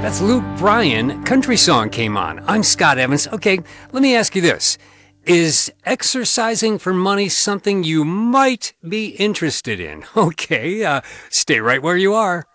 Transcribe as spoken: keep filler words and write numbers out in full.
That's Luke Bryan. Country song came on. I'm Scott Evans. Okay, let me ask you this. Is exercising for money something you might be interested in? Okay, uh, stay right where you are.